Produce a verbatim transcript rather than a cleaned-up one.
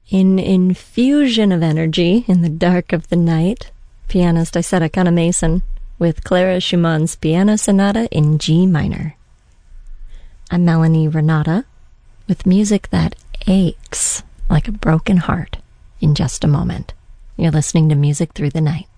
In Infusion of Energy in the Dark of the Night, pianist Isetta Kana-Mason with Clara Schumann's Piano Sonata in G minor. I'm Melanie Renata with music that aches like a broken heart in just a moment. You're listening to Music Through the Night.